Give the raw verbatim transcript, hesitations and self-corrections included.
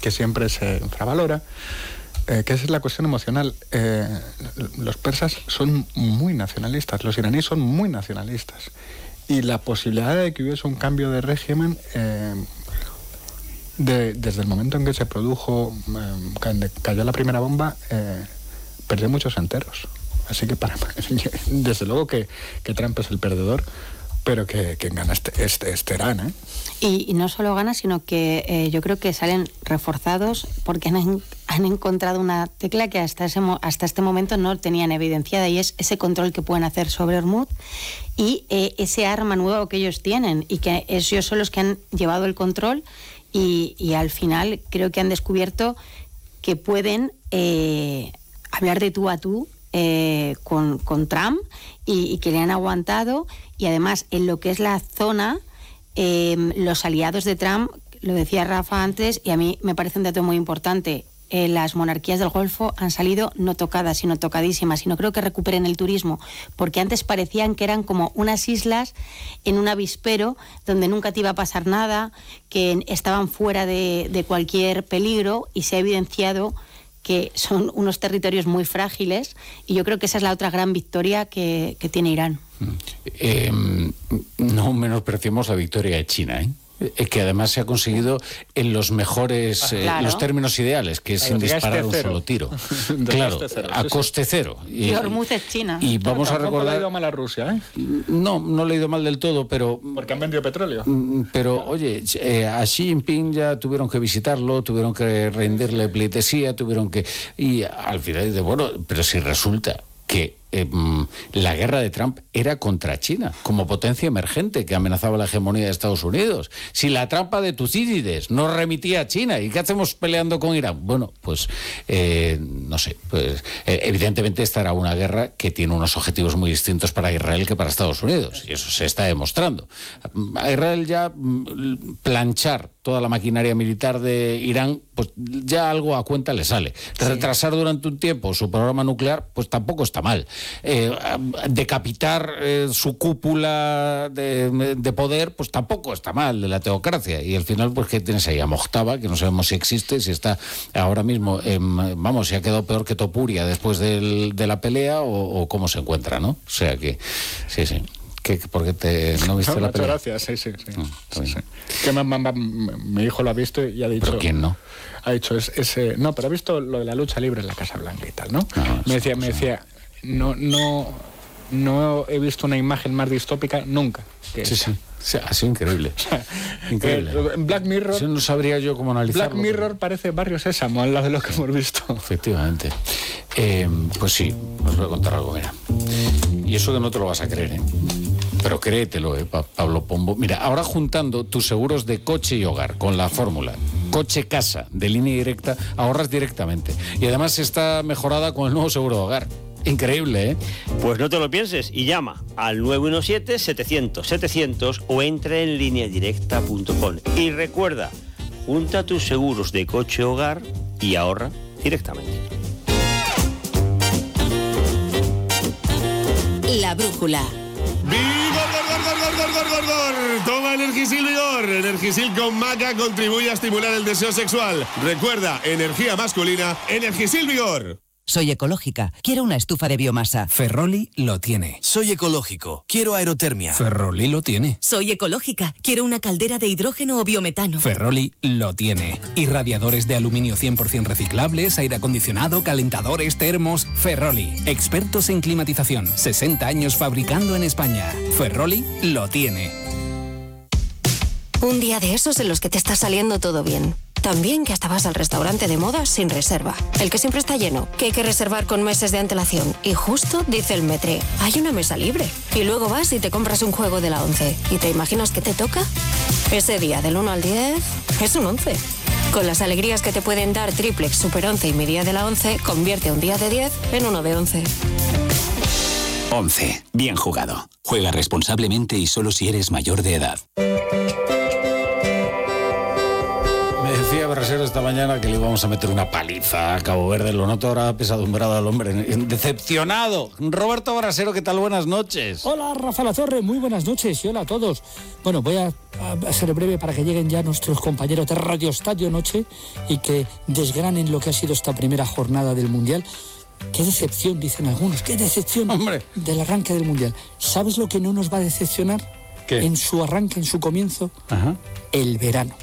que siempre se infravalora, eh, que es la cuestión emocional. Eh, los persas son muy nacionalistas, los iraníes son muy nacionalistas, y la posibilidad de que hubiese un cambio de régimen, eh, de, desde el momento en que se produjo, eh, cuando cayó la primera bomba, eh, perdió muchos enteros. Así que para desde luego que, que Trump es el perdedor, pero que quien gana este, este, este Irán, ¿eh? Y, y no solo gana, sino que eh, yo creo que salen reforzados porque han, han encontrado una tecla que hasta, ese, hasta este momento no tenían evidenciada, y es ese control que pueden hacer sobre Hormuz y eh, ese arma nuevo que ellos tienen, y que ellos son los que han llevado el control, y, y al final creo que han descubierto que pueden eh, hablar de tú a tú Eh, con, con Trump, y, y que le han aguantado, y además en lo que es la zona, eh, los aliados de Trump, lo decía Rafa antes, y a mí me parece un dato muy importante, eh, las monarquías del Golfo han salido no tocadas, sino tocadísimas, y no creo que recuperen el turismo, porque antes parecían que eran como unas islas en un avispero donde nunca te iba a pasar nada, que estaban fuera de, de cualquier peligro, y se ha evidenciado que son unos territorios muy frágiles, y yo creo que esa es la otra gran victoria que, que tiene Irán. Eh, no menospreciemos la victoria de China, ¿eh? Que además se ha conseguido en los mejores, eh, claro. los términos ideales, que es sin disparar un solo tiro. Claro, cero, a sí, coste cero. Y, y Hormuz es China. Y vamos no, a recordar... No le ha ido mal a Rusia, ¿eh? No, no le ha ido mal del todo, pero... Porque han vendido petróleo. Pero, oye, eh, a Xi Jinping ya tuvieron que visitarlo, tuvieron que rendirle pleitesía, tuvieron que... Y al final, de bueno, pero si resulta que eh, la guerra de Trump era contra China, como potencia emergente que amenazaba la hegemonía de Estados Unidos. Si la trampa de Tucídides no remitía a China, ¿y qué hacemos peleando con Irán? Bueno, pues eh, no sé, pues eh, evidentemente esta era una guerra que tiene unos objetivos muy distintos para Israel que para Estados Unidos, y eso se está demostrando. A Israel ya planchar toda la maquinaria militar de Irán, pues ya algo a cuenta le sale. Sí. Retrasar durante un tiempo su programa nuclear, pues tampoco está mal. Eh, decapitar eh, su cúpula de, de poder, pues tampoco está mal, de la teocracia. Y al final, pues que tienes ahí a Mojtaba, que no sabemos si existe, si está ahora mismo, eh, vamos, si ha quedado peor que Topuria después del, de la pelea, o, o cómo se encuentra, ¿no? O sea que, sí, sí. ¿Qué, ¿Por qué te, no viste no, la pelea? Muchas gracias, sí, sí, sí. No, sí, sí. Que mi, mi, mi hijo lo ha visto y ha dicho... ¿Pero quién no? Ha dicho, es, ese, no, pero ha visto lo de la lucha libre en la Casa Blanca y tal, ¿no? no me decía, me decía, no, no, no he visto una imagen más distópica nunca. Que sí, esa. sí. O sea, ha sido increíble. increíble. Eh, en Black Mirror... Eso no sabría yo cómo analizarlo. Black Mirror pero... parece Barrio Sésamo al lado de lo que hemos visto. Efectivamente. Eh, pues sí, os voy a contar algo, mira. Y eso que no te lo vas a creer, ¿eh? Pero créetelo, ¿eh, Pablo Pombo? Mira, ahora juntando tus seguros de coche y hogar con la fórmula coche-casa de línea directa, ahorras directamente. Y además está mejorada con el nuevo seguro de hogar. Increíble, ¿eh? Pues no te lo pienses y llama al nueve uno siete, setecientos, setecientos o entra en línea directa punto com. Y recuerda, junta tus seguros de coche y hogar y ahorra directamente. La brújula. ¡Vigor, gor, gor, gor, gor, gor, gor, gor! Toma Energisil Vigor. Energisil con maca contribuye a estimular el deseo sexual. Recuerda, energía masculina, Energisil Vigor. Soy ecológica, quiero una estufa de biomasa. Ferroli lo tiene. Soy ecológico, quiero aerotermia. Ferroli lo tiene. Soy ecológica, quiero una caldera de hidrógeno o biometano. Ferroli lo tiene. Irradiadores de aluminio cien por ciento reciclables, aire acondicionado, calentadores, termos. Ferroli, expertos en climatización, sesenta años fabricando en España. Ferroli lo tiene. Un día de esos en los que te está saliendo todo bien. También que hasta vas al restaurante de moda sin reserva. El que siempre está lleno, que hay que reservar con meses de antelación. Y justo dice el Metre, hay una mesa libre. Y luego vas y te compras un juego de la once. ¿Y te imaginas qué te toca? Ese día del uno al diez es un once. Con las alegrías que te pueden dar Triplex, Super once y mi día de la once, convierte un día de diez en uno de once. once. Bien jugado. Juega responsablemente y solo si eres mayor de edad. decía Brasero esta mañana que le íbamos a meter una paliza a Cabo Verde. Lo noto ahora apesadumbrado al hombre, decepcionado. Roberto Brasero, ¿qué tal? Buenas noches. Hola, Rafa La Torre, muy buenas noches y hola a todos. Bueno, voy a, a ser breve para que lleguen ya nuestros compañeros de Radio Estadio Noche y que desgranen lo que ha sido esta primera jornada del Mundial. Qué decepción, dicen algunos, qué decepción, hombre, del arranque del Mundial. ¿Sabes lo que no nos va a decepcionar? ¿Qué? En su arranque, en su comienzo, Ajá. el verano.